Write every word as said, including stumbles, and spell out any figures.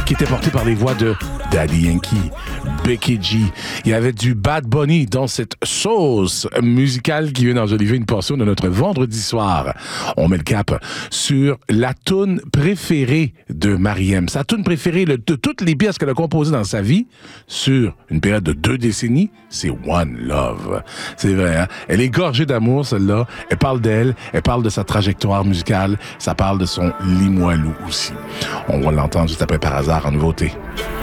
track qui était porté par les voix de Daddy Yankee, Becky G. Il y avait du Bad Bunny dans cette sauce musicale qui vient d'enjoliver une portion de notre vendredi soir. On met le cap sur la toune préférée de Mariem. Sa toune préférée le, de toutes les pièces qu'elle a composées dans sa vie sur une période de deux décennies, c'est One Love. C'est vrai, hein? Elle est gorgée d'amour, celle-là. Elle parle d'elle, elle parle de sa trajectoire musicale, ça parle de son Limoilou aussi. On va l'entendre juste après Par hasard en nouveauté.